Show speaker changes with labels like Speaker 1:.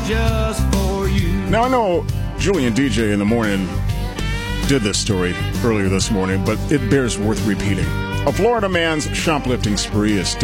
Speaker 1: just for you.
Speaker 2: Now, I know Julian DJ in the morning did this story earlier this morning, but it bears worth repeating. A Florida man's shoplifting spree is